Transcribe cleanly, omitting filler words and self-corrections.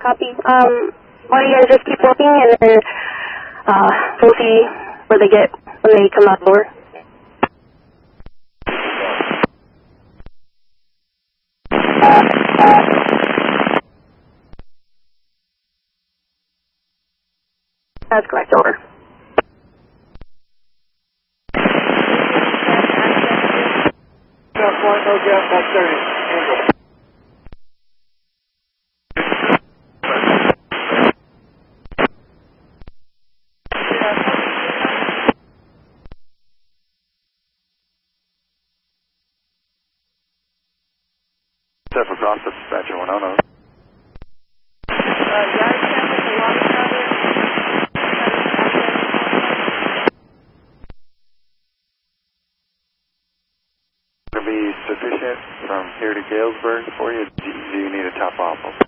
Copy. Why don't you guys just keep working, and then we'll see where they get when they come out the door. That's correct, over. No gas, back 30. Central Cross, dispatcher 100. Going to be sufficient from here to Galesburg for you? Do you need a top off?